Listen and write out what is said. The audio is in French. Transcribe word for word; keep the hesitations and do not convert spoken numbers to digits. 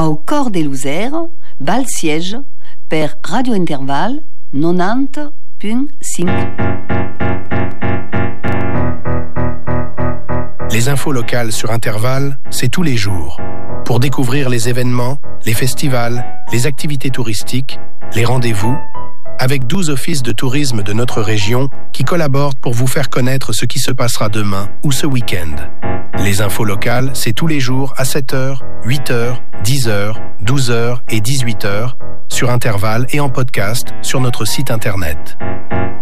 Au cor des Lozères, val siège per Radio Interval quatre-vingt-dix virgule cinq. Les infos locales sur Interval, c'est tous les jours. Pour découvrir les événements, les festivals, les activités touristiques, les rendez-vous, avec douze offices de tourisme de notre région qui collaborent pour vous faire connaître ce qui se passera demain ou ce week-end. Les infos locales, c'est tous les jours à sept heures, huit heures, dix heures, douze heures et dix-huit heures sur Interval et en podcast sur notre site internet.